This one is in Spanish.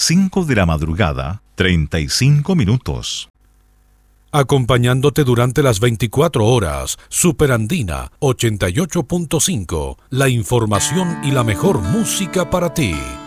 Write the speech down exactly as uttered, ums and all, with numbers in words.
cinco de la madrugada, treinta y cinco minutos. Acompañándote durante las veinticuatro horas, Superandina ochenta y ocho punto cinco, la información y la mejor música para ti.